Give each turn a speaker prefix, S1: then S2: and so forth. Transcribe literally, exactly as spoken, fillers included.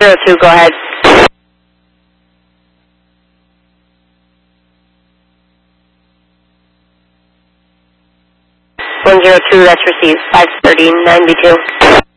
S1: zero two, go ahead. one zero two, that's received, five thirty ninety-two.